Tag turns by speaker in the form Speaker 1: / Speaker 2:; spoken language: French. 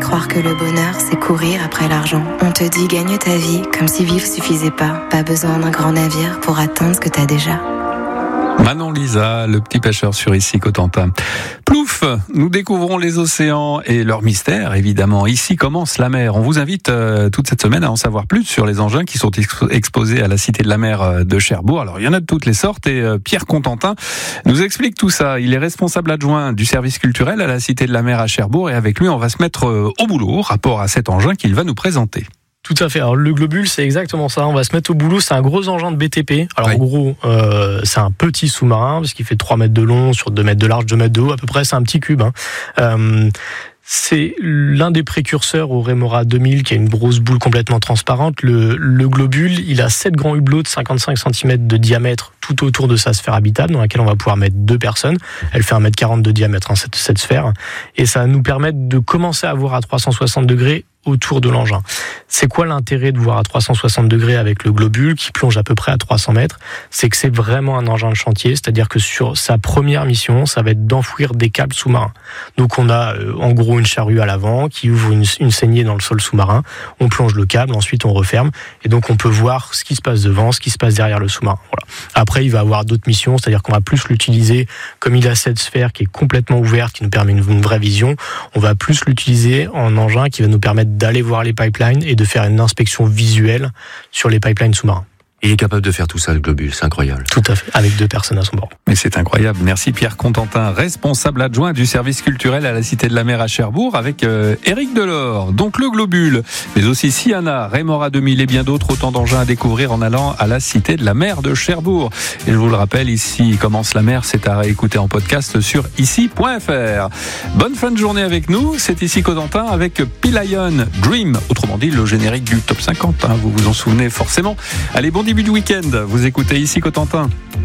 Speaker 1: croire que le bonheur, c'est courir après l'argent. On te dit gagne ta vie comme si vivre suffisait pas. Pas besoin d'un grand navire pour atteindre ce que t'as déjà.
Speaker 2: Manon Lisa, le petit pêcheur sur Ici Cotentin. Plouf, nous découvrons les océans et leurs mystères, évidemment. Ici commence la mer. On vous invite toute cette semaine à en savoir plus sur les engins qui sont exposés à la Cité de la Mer de Cherbourg. Alors, il y en a de toutes les sortes et Pierre Contentin nous explique tout ça. Il est responsable adjoint du service culturel à la Cité de la Mer à Cherbourg et avec lui, on va se mettre au boulot, rapport à cet engin qu'il va nous présenter.
Speaker 3: Tout à fait. Alors, le globule, c'est exactement ça. On va se mettre au boulot. C'est un gros engin de BTP. Alors,
Speaker 2: oui.
Speaker 3: En gros, c'est un petit sous-marin, parce qu'il fait 3 mètres de long sur 2 mètres de large, 2 mètres de haut. À peu près, c'est un petit cube. C'est l'un des précurseurs au Remora 2000, qui a une grosse boule complètement transparente. Le globule, il a 7 grands hublots de 55 cm de diamètre tout autour de sa sphère habitable, dans laquelle on va pouvoir mettre 2 personnes. Elle fait 1m40 de diamètre, cette sphère. Et ça va nous permettre de commencer à voir à 360 degrés autour de l'engin. C'est quoi l'intérêt de voir à 360 degrés avec le globule qui plonge à peu près à 300 mètres? C'est que c'est vraiment un engin de chantier, c'est-à-dire que sur sa première mission, ça va être d'enfouir des câbles sous-marins. Donc on a en gros une charrue à l'avant qui ouvre une saignée dans le sol sous-marin, on plonge le câble, ensuite on referme, et donc on peut voir ce qui se passe devant, ce qui se passe derrière le sous-marin. Voilà. Après, il va avoir d'autres missions, c'est-à-dire qu'on va plus l'utiliser, comme il a cette sphère qui est complètement ouverte, qui nous permet une vraie vision, on va plus l'utiliser en engin qui va nous permettre d'aller voir les pipelines et de faire une inspection visuelle sur les pipelines sous-marins.
Speaker 4: Il est capable de faire tout ça, le globule, c'est incroyable.
Speaker 3: Tout à fait, avec 2 personnes à son bord.
Speaker 2: Mais c'est incroyable. Merci Pierre Contentin, responsable adjoint du service culturel à la Cité de la Mer à Cherbourg, avec Éric Delors. Donc le globule, mais aussi Siana, Remora 2000 et bien d'autres, autant d'engins à découvrir en allant à la Cité de la Mer de Cherbourg. Et je vous le rappelle, Ici commence la mer, c'est à réécouter en podcast sur ici.fr. Bonne fin de journée avec nous, c'est Ici Cotentin avec Pilion Dream, autrement dit le générique du top 50, vous vous en souvenez forcément. Allez, bon début du week-end, vous écoutez Ici Cotentin.